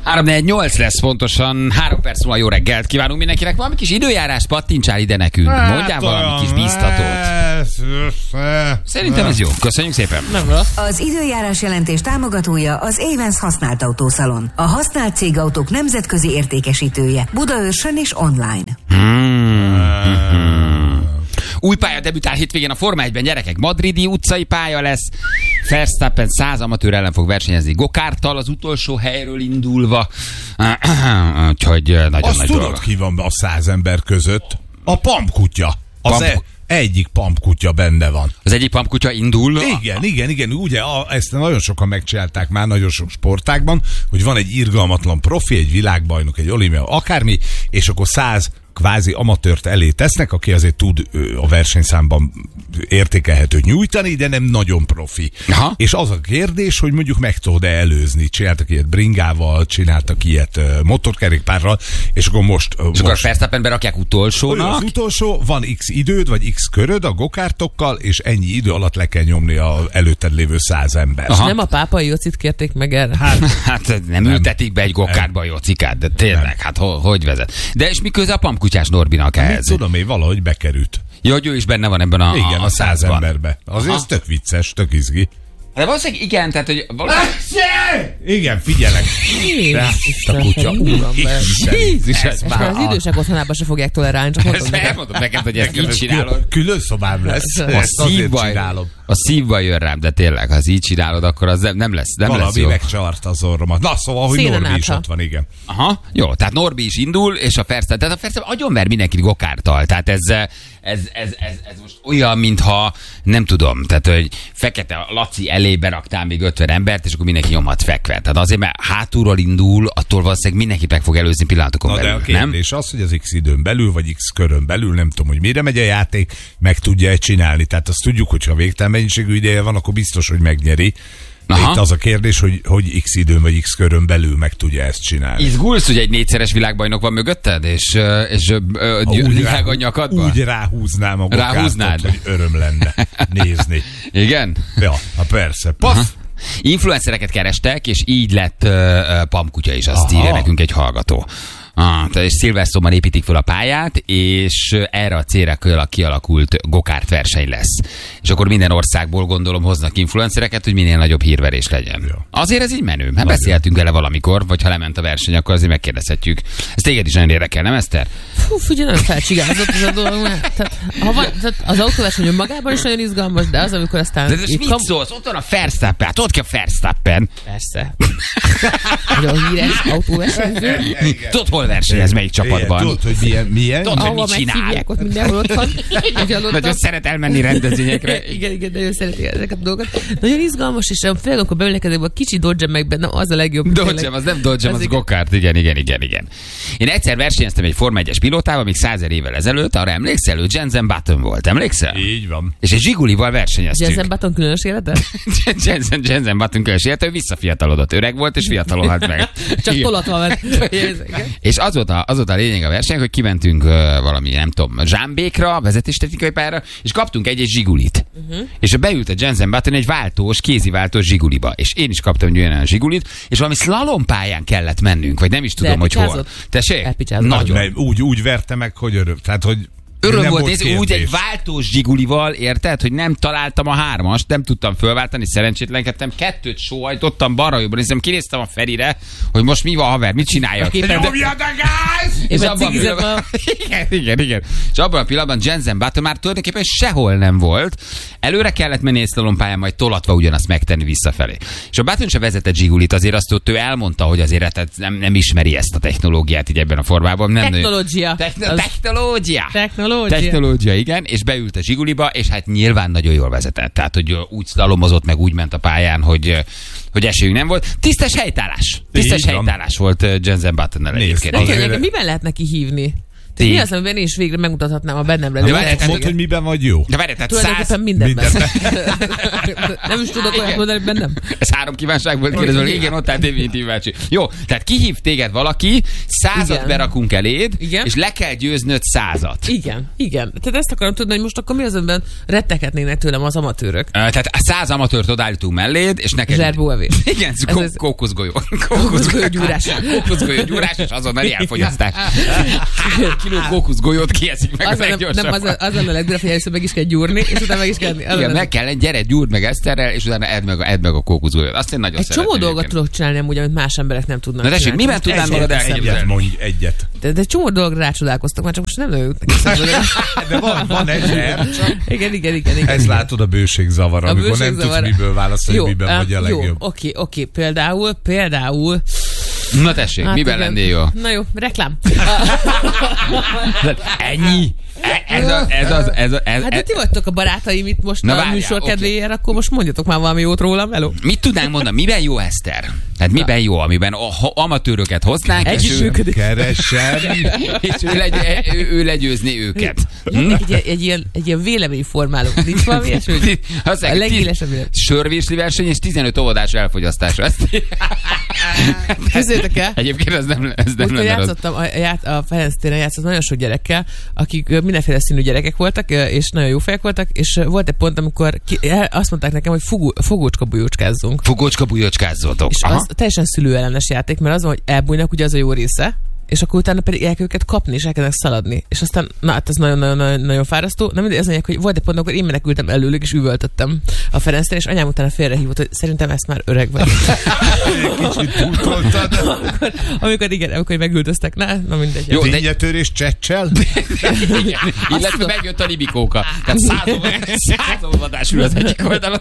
3-4-8 lesz pontosan, 3 perc múlva jó reggelt kívánunk mindenkinek. Valami kis időjárás pattincsál ide nekünk. Mondjál valami kis bíztatót. Szerintem ez jó. Köszönjük szépen. Az időjárás jelentés támogatója az Avens használt autószalon. A használt cégautók nemzetközi értékesítője. Budaörsön és online. Új pálya debütál hétvégén a Forma 1-ben, gyerekek. Madridi utcai pálya lesz. Verstappen 100 amatőr ellen fog versenyezni gokárttal az utolsó helyről indulva. Úgyhogy nagyon azt nagy tudod, dolog. ki van a 100 ember között? A pampkutya. Egyik pampkutya benne van. Az egyik pampkutya indul? Igen. Ugye ezt nagyon sokan megcsinálták már nagyon sok sportágban, hogy van egy irgalmatlan profi, egy világbajnok, egy olimpia, akármi, és akkor 100 kvázi amatőrt elé tesznek, aki azért tud a versenyszámban értékelhetőt nyújtani, de nem nagyon profi. Aha. És az a kérdés, hogy mondjuk meg tudod-e előzni. Csináltak ilyet bringával, csináltak ilyet motorkerékpárral, és akkor most... És akkor a Verstappen berakják utolsónak? Az utolsó, van x időd, vagy x köröd a gokártokkal, és ennyi idő alatt le kell nyomni az előtted lévő 100 ember. És nem a pápai Jocit kérték meg erre? Hát nem ültetik be egy gokártba a Jocikát, de tényleg, nem. Hát hogy vezet? De és mi köze a pampkutyás Norbinak ehhez? Tudom én, valahogy bekerült. Jó, hogy ő is benne van ebben igen, a 100 emberbe. Azért ez tök vicces, tök izgi. De valószínűleg igen, tehát hogy... Igen, figyelek. A kutya. Jézus, ez már az idősek otthonában se fogják tolerálni, csak mondom neked. Elmondom neked, hogy ezt így csinálod. Külön szobám lesz. A szívbaj jön rám, de tényleg, ha ezt így csinálod, akkor az nem lesz jó. Valami megcsavart az orromat. Na, szóval, hogy Norbi is ott van, igen. Aha, jó, tehát Norbi is indul, és a Verstappen, tehát a Verstappen agyonver mindenkit gokárttal, tehát ez most olyan, mintha, nem tudom, tehát, hogy fekete Laci elé beraktál még 50 embert, és akkor mindenki nyomhat fekve. Tehát azért, mert hátulról indul, attól valószínűleg mindenki meg fog előzni pillanatokon belül, de a kérdés az, hogy az x időn belül, vagy x körön belül, nem tudom, hogy mire megy a játék, meg tudja csinálni. Tehát azt tudjuk, hogy ha végtelen mennyiségű ideje van, akkor biztos, hogy megnyeri. Itt az a kérdés, hogy x időn vagy x körön belül meg tudja ezt csinálni. Izgulsz, hogy egy 4-szeres világbajnok van mögötted, és lihág a nyakadba? Úgy ráhúznám a gokártot, hogy öröm lenne nézni. Igen? Ja, persze. Paf! Influencereket kerestek, és így lett pampkutya is, azt írja nekünk egy hallgató. És Silverstone-ban építik fel a pályát, és erre a célra kialakult gokárt verseny lesz. És akkor minden országból gondolom hoznak influencereket, hogy minél nagyobb hírverés legyen. Jó. Azért ez így menő. Hát beszéltünk vele valamikor, vagy ha lement a verseny, akkor azért megkérdezhetjük. Ez téged is nagyon érdekel, nem Eszter? Figyelj, nagyon felcsigázott ez a dolog. Tehát az autóverseny magában is nagyon izgalmas, de az, amikor aztán... De mit szólsz? Ott van a Verstappen. Tudod ki a Verstappen? Persze. Nagyon híres autóversenyző. Tudod, hol versenyez, melyik csapatban? Tudod, hogy milyen? Tudod, hogy mit csinál? Ott mindenhol ott van. Nagyon szeret elmenni rendezvényekre. Igen, nagyon szereti ezeket a dolgokat. Nagyon izgalmas, és főleg akkor beülnek ezekbe a kicsi Dodge meg benne, az a legjobb. Dodge, az nem Dodge, az gokárt. Igen. Én egyszer versenyeztem egy Forma 1-es pilótával, még 100 évvel ezelőtt, arra emlékszel, ő Jensen Button volt, emlékszel? Így van. És egy Zsigulival versenyeztünk. Jensen Button különös élete? Jensen Button különös élete, ő visszafiatalodott, öreg volt, és fiatalodott meg. Csak tolatva ment. És az volt a lényeg a verseny, hogy kimentünk valami, nem tudom, Zsámbékra, vezetéstechnikai pályára, és kaptunk egy Zsigulit. És beült a Jensen Button egy kéziváltós Zsiguliba. És én is kaptam egy olyan Zsigulit, és valami szlalompályán kellett mennünk, vagy nem is tudom, hogy hol. Tessék? Nagyon. Úgy verte meg, hogy öröm. Tehát, hogy öröm volt nézni, úgy egy váltós Zsigulival, érted, hogy nem találtam a 3-ast, nem tudtam fölváltani, szerencsétlenkedtem, 2-t sóhajtottam balra-jobbra, nézem, kinéztem a Ferire, hogy most mi van, haver, mit csináljak? Nyomjad a gáz! Igen. És abban a pillanatban Jensen Button már tulajdonképpen sehol nem volt. Előre kellett menni egy szlalompályán, majd tolatva ugyanazt megtenni visszafelé. És a Button se vezetett Zsigulit, azért azt ott ő elmondta, hogy azért nem ismeri ezt a technológiát így ebben a formában. Technológia, igen, és beült a Zsiguliba, és hát nyilván nagyon jól vezetett. Tehát, hogy úgy szlalomozott, meg úgy ment a pályán, hogy esélyünk nem volt. Tisztes helytállás volt Jensen Buttonnal egyébként. Miben lehet neki hívni? Mi az, amiben én is végre megmutathatnám a bennem De levő mondd, tehetséget? hogy miben vagy jó. De várj, tehát 100... Tulajdonképpen mindenben. Nem is tudok olyat mondani, hogy bennem. Ez 3 kívánság volt kérdezve, igen, ott állt Dévinti bácsi. Jó, tehát kihív téged valaki, 100-at Igen. berakunk eléd, Igen. és le kell győznöd 100-at. Igen. Tehát ezt akarom tudni, hogy most akkor mi az, amiben retteghetnének tőlem az amatőrök. Tehát 100 amatőrt odállítunk melléd, és neked... Zserbóevés. Igen, Ez- kókuszgolyó. Kókuszgolyógyúrás. Kókuszgolyógyúrás, és azonnali elfogyasztás. 3 kiló kókuszgolyót kieszik meg Az a nem, leggyorsabban. az a legdurvább, hogy először meg is kell gyúrni, és utána meg is kell enni. Igen, meg kell, gyere, gyúrd meg Eszterrel, és utána edd meg a kókuszgolyót. Azt én nagyon Egy szeretem. csomó dolgot egyébként. tudok csinálni amúgy, amit más emberek nem tudnak Na tessék, csinálni. miben tudnám magad Egyet elképzelni? mondj, egyet. De csomó dologra rácsodálkoztak, már csak most nem jutnak eszembe. De van egy csak. Igen. Ezt látod a bőségzavar, A amikor nem bőségzavar. tudsz miből válaszolni, hogy miben vagy a legjobb. Jó, oké. Például... Na tessék, Hát miben igen. lennél jó? Na jó, reklám. Ennyi. Hát de ti vagytok a barátaim itt most Na a várjál, műsor oké. kedvéért, akkor most mondjatok már valami jót rólam, hello. Mit tudnánk mondani? Miben jó Eszter? Tehát miben jó, amiben amatőröket hoznánk, Együttműködés. Keresem. és ő legyőzni őket. Egy ilyen véleményformáló. Nincs valami ilyesmi? Azt A legélesebb vélemény. sörvésli verseny és 15 óvodás elfogyasztása. Képzeljétek el? Egyébként ez nem Múltkor lenne rossz. játszottam, a Ferenc téren játszottam nagyon sok gyerekkel, akik mindenféle színű gyerekek voltak, és nagyon jó fejek voltak, és volt egy pont, amikor azt mondták nekem, hogy fogócska bujócskázzunk. Fogócska bujócskázzatok. És az teljesen szülőellenes játék, mert az van, hogy elbújnak, ugye az a jó része, és akkor utána pedig el kell őket kapni, és elkezdenek szaladni. És aztán, na hát ez nagyon fárasztó. Na mindegy, ez mondják, hogy volt egy pont, amikor én menekültem előlük, és üvöltöttem a Ferenctel, és anyám utána félrehívott, hogy szerintem ezt már öreg vagy. Kicsit túltoltad. amikor megüldöztek. Na mindegy. Jó, de- Tényetörés csecsel? Illetve megjött a libikóka. Tehát 100 óvodás ül az egyik oldalon.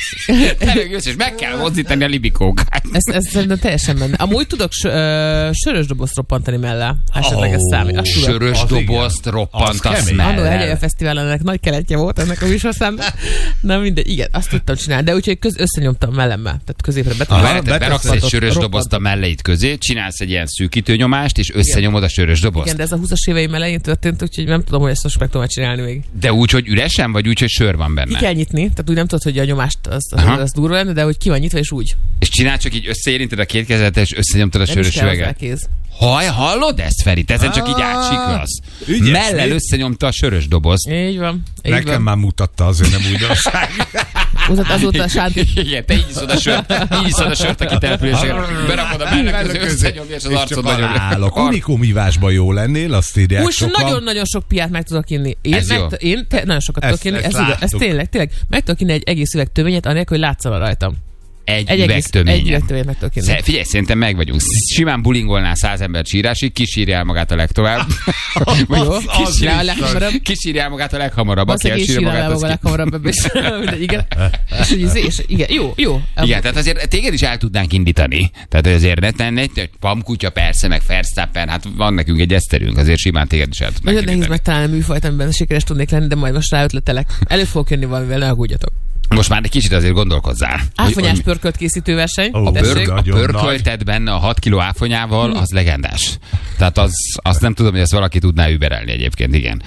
Te meg jössz, és meg kell mozdítani a libikókát. Ez szerintem teljesen benne. Amúgy tudok sörös dobozt roppantani mellé, ha esetleg ez számít. Azt tudom. Sörös Az dobozt igen. roppantasz Az kemény. Annó mellel. Hegye Fesztiválon ennek nagy keletje volt ennek a műsorszámnak. Na mindegy, igen, azt tudtam csinálni, de úgyhogy összenyomtam mellemmel, tehát középre Aha, betettem. Beraksz egy sörös dobozt a melleid közé, csinálsz egy ilyen szűkítő nyomást, és összenyomod a sörös dobozt. Igen, de ez a 20-as éveim elején történt, úgyhogy nem tudom, hogy ezt most meg tudom csinálni még. De úgy, hogy üresen, vagy úgy, hogy sör van Ki benne. kell nyitni, tehát úgy nem tudod, hogy a nyomást az durva lenne, de hogy ki van nyitva, és úgy. És csinál csak így összeérinted a két kezedet, és összenyomtad a Nem is sörös kell hozzá üveget. kéz. Hallod ezt, Feri? Te ezen csak így átsiklasz. Ügyes, Mellel mi? összenyomta a sörös dobozt. Így van. Így Nekem van. már mutatta, azért nem újdonság. Azóta a Sánti. Igen, te így iszod a sört a kitelepülésére. Berakod a mellek közé, összenyomja, és az arcod nagyon állok. Unikum ivásban jó lennél, azt írják Most sokan. nagyon-nagyon sok piát meg tudok inni. Ez jó. Nagyon sokat Ezt- tudok inni. ezt Ez igaz. Ez láttuk. tényleg. Meg tudok inni egy egész üveg töményet, anélkül, hogy látszana rajtam. Egy Egy üvegtöményen. üvegtöményet meg tudok inni. Figyelj, szerintem meg vagyunk. Simán bulingolnál 100 ember sírásig, kisírjál magát a legtovább. Vagy Jó, az kisírjál a biztos. leghamarabb. kisírjál magát a leghamarabb, aki Valószínűleg én elsírja sírál magát, el az magam a leghamarabb ebből is. Igen. És igen, jó. Igen, tehát azért téged is el tudnánk indítani. Tehát azért egy pamkutya persze, meg Verstappen, hát van nekünk egy eszterünk, azért simán téged is el tudnánk Nagyon nehéz indítani. megtalálni a műfajt, amiben sikeres tudnék lenni, de majd most ráötletelek. Elő fogok jönni valamivel, ne aggódjatok. Most már egy kicsit azért gondolkozzál. Áfonyás pörkölt készítő verseny. Ó, A Tessék. Nagyon pörkölted benne a 6 kiló áfonyával, az legendás. Tehát azt nem tudom, hogy ezt valaki tudná überelni egyébként, igen.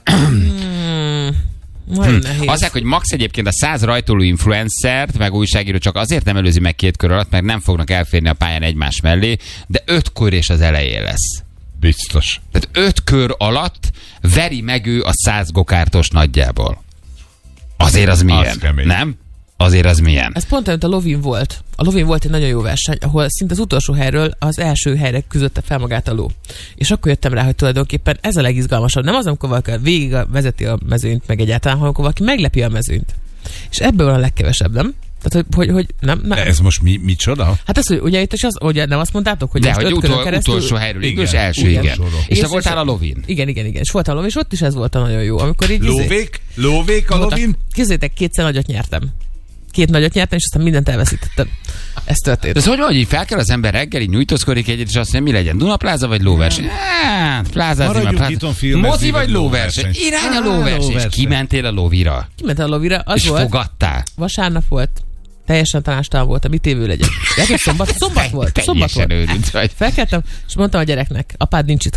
Nagyon nehéz. Azt mondják, hogy max egyébként a 100 rajtoló influencert, meg újságíró csak azért nem előzi meg 2 kör alatt, mert nem fognak elférni a pályán egymás mellé, de 5 kör és az elején lesz. Biztos. Tehát 5 kör alatt veri meg ő a 100 gokártos nagyjából. Azért az milyen, kemény. nem? Azért az milyen. Ez pont olyan, mint a Lovin volt. A Lovin volt egy nagyon jó verseny, ahol szinte az utolsó helyről az első helyre küzdötte fel magát a ló. És akkor jöttem rá, hogy tulajdonképpen ez a legizgalmasabb. Nem az, amikor valaki végig vezeti a mezőnyt, meg egyáltalán, hanem amikor valaki meglepi a mezőnyt. És ebből van a legkevesebb, nem? Tehát, hogy nem. De ez most micsoda? Hát ez, hogy ugye itt is az, ugye nem azt mondtátok, hogy De most hogy 5 körön keresztül... utolsó helyről indul, és Igen, első, igen. utolsóról. És te voltál a lovin. Igen. És voltál a lovin, és ott is ez volt a nagyon jó. Amikor így Lóvék a lovin? Képzeljétek, 2-szer nagyot nyertem. 2 nagyot nyertem, és aztán mindent elveszítettem. Ez történt. De ez hogy így fel kell az ember reggel, így nyújtózkodik egyet, és azt mondja, mi legyen? Dunapláza vagy lóverseny? Hát, plázázni Maradjunk már itthon filmezni, Mozi vagy vagy lóverseny? lóverseny? Irány a lóverseny. És lóverseny. kimentél a lóvira. Kimentem a lovira, az És volt, fogadtál. vasárnap volt, teljesen tanástalan volt, mit évő legyen. Szombat volt. Teljesen őrült vagy. Felkeltem, és mondtam a gyereknek, apád nincs itthon.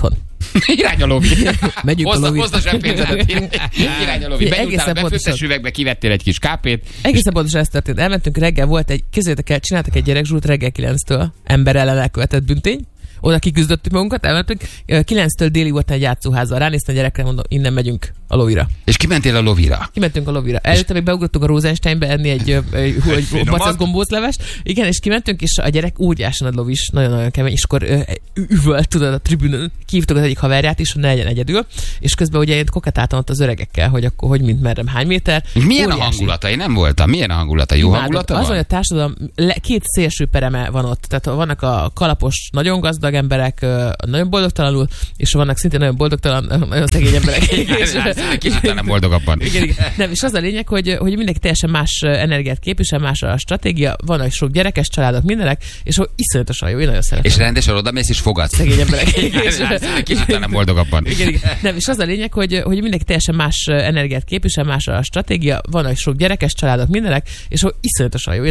Irány a lovi. Megyünk a lovira. Hozd a zseppénzedet. Irány a lovi. Benyúltál a befőttes üvegbe, kivettél egy kis kápét. Egészen pontosan ez történt. Elmentünk reggel, volt egy, képzeljétek el, csináltak egy gyerekzsúrt reggel 9-től, ember ellen elkövetett büntény. Oda kiküzdöttük magunkat, elmentünk. 9-től déli volt egy játszóházzal. Ránéztem a gyerekre, mondom, innen megyünk a lovira. És kimentél a lovira? Kimentünk a lovira. Előtte még beugrottunk a Rosensteinbe enni egy bacasz gombóclevest. Igen, és kimentünk, és a gyerek óriásan nagy lovis, nagyon-nagyon kemény, és akkor üvölt, tudod, a tribünön. Kihívtuk az egyik haverját is, hogy ne legyen egyedül, és közben ugye én koketáltam ott az öregekkel, hogy akkor hogy mint merrem, hány méter. Milyen óriási. A hangulata? Én nem voltam. Milyen a hangulata? Jó hangulata van? Az, hogy a társadalom két szélső pereme van ott. Tehát vannak a kalapos, nagyon gazdag emberek, nagyon boldogtalanul, és vannak szintén nagyon boldogtalan, nagyon szegény emberek. Kicsit nem boldogabban. Igen. Nem, és az a lényeg, hogy mindenki teljesen más energiát képvisel, más a stratégia, vannak sok gyerekes családok, mindenek, és hogy iszonyatosan jó, én nagyon szeretem. És rendesen odamész és fogadsz. Szegény emberek. Kicsit nem boldogabban. Igen. Nem, és az a lényeg, hogy mindenki teljesen más energiát képvisel, más a stratégia, vannak sok gyerekes családok, mindenek, és hogy iszonyatosan jó.